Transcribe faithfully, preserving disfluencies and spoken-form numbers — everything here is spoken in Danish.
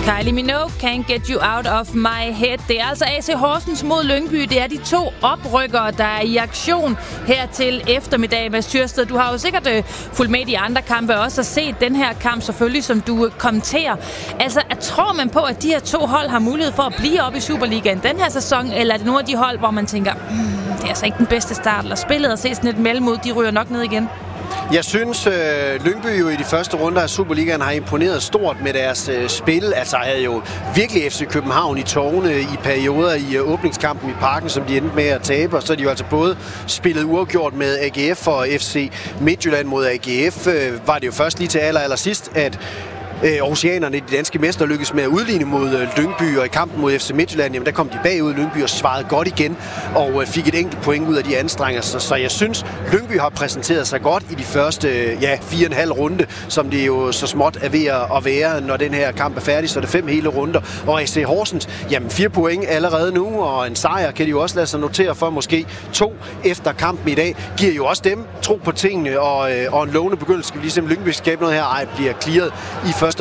Kylie Minogue, Can't Get You Out of My Head. Det er altså A C Horsens mod Lyngby. Det er de to oprykkere, der er i aktion her til eftermiddag. Mads Tyrsted, du har jo sikkert øh, fulgt med i de andre kampe også og set den her kamp selvfølgelig, som du kommenterer. Altså, tror man på, at de her to hold har mulighed for at blive op i Superligaen den her sæson, eller er det nogle af de hold, hvor man tænker, mm, det er altså ikke den bedste start, eller spillet og se sådan et mellemud, de ryger nok ned igen? Jeg synes, øh, Lyngby jo i de første runder af Superligaen har imponeret stort med deres øh, spil. Altså havde jo virkelig F C København i tårne i perioder i øh, åbningskampen i Parken, som de endte med at tabe. Og så er de jo altså både spillet uafgjort med A G F og F C Midtjylland mod A G F. Øh, var det jo først lige til aller, aller sidst, at Aarhusianerne, de danske mester, lykkedes med at udligne mod Lyngby, og i kampen mod F C Midtjylland, jamen der kom de bagud Lyngby og svarede godt igen, og fik et enkelt point ud af de anstrengelser. Så jeg synes, Lyngby har præsenteret sig godt i de første ja, fire og en halv runde, som det jo så småt er ved at være, når den her kamp er færdig, så er det fem hele runder. Og A C Horsens, jamen fire point allerede nu, og en sejr kan de jo også lade sig notere for, måske to efter kampen i dag, giver jo også dem tro på tingene, og, og en lovende begyndelse, skal vi lige se, om Lyngby skabe noget her, ej, bliver clearet i første